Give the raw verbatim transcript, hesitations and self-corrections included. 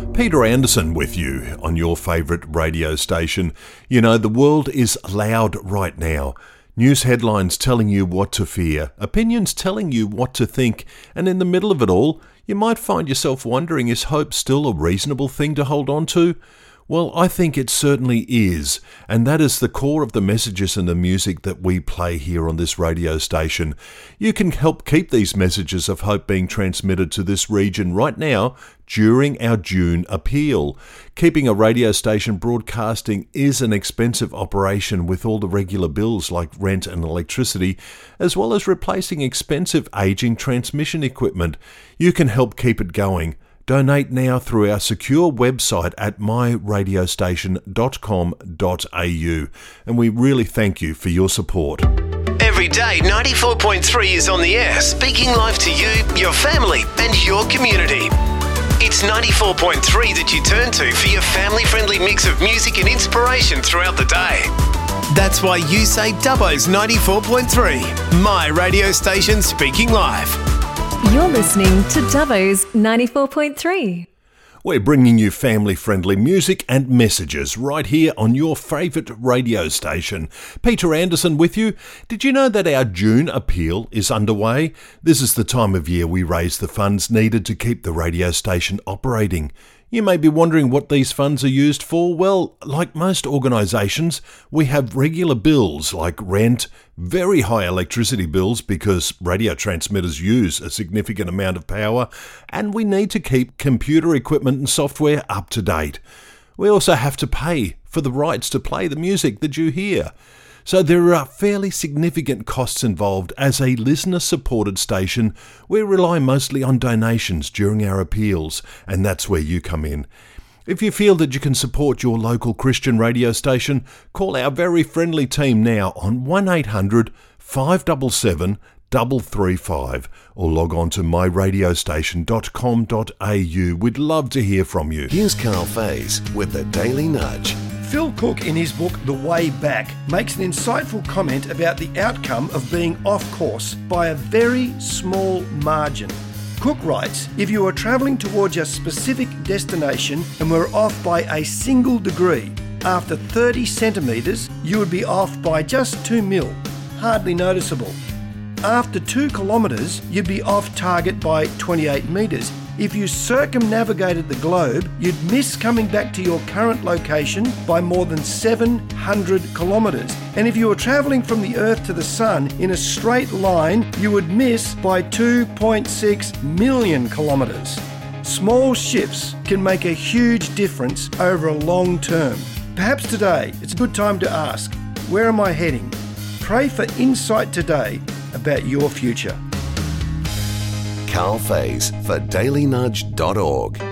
Peter Anderson with you on your favourite radio station. You know, the world is loud right now. News headlines telling you what to fear, opinions telling you what to think, and in the middle of it all, you might find yourself wondering, is hope still a reasonable thing to hold on to? Well, I think it certainly is, and that is the core of the messages and the music that we play here on this radio station. You can help keep these messages of hope being transmitted to this region right now during our June appeal. Keeping a radio station broadcasting is an expensive operation with all the regular bills like rent and electricity, as well as replacing expensive aging transmission equipment. You can help keep it going. Donate now through our secure website at my radio station dot com dot a u, and we really thank you for your support. Every day, ninety-four point three is on the air, speaking live to you, your family, and your community. It's ninety-four point three that you turn to for your family-friendly mix of music and inspiration throughout the day. That's why you say Dubbo's ninety-four point three, my radio station speaking live. You're listening to Dubbo's ninety-four point three. We're bringing you family-friendly music and messages right here on your favourite radio station. Peter Anderson with you. Did you know that our June appeal is underway? This is the time of year we raise the funds needed to keep the radio station operating. You may be wondering what these funds are used for. Well, like most organisations, we have regular bills like rent, very high electricity bills because radio transmitters use a significant amount of power, and we need to keep computer equipment and software up to date. We also have to pay for the rights to play the music that you hear. So there are fairly significant costs involved. As a listener-supported station, we rely mostly on donations during our appeals, and that's where you come in. If you feel that you can support your local Christian radio station, call our very friendly team now on one eight hundred five seven seven three three five or log on to my radio station dot com dot a u. We'd love to hear from you. Here's Carl Faze with the Daily Nudge. Phil Cook, in his book The Way Back, makes an insightful comment about the outcome of being off course by a very small margin. Cook writes, if you are travelling towards a specific destination and were off by a single degree, after thirty centimetres, you would be off by just two mil, hardly noticeable. After two kilometres, you'd be off target by twenty-eight metres. If you circumnavigated the globe, you'd miss coming back to your current location by more than seven hundred kilometres. And if you were travelling from the Earth to the Sun in a straight line, you would miss by two point six million kilometres. Small shifts can make a huge difference over a long term. Perhaps today it's a good time to ask, where am I heading? Pray for insight today about your future. Carl Faze for daily nudge dot org.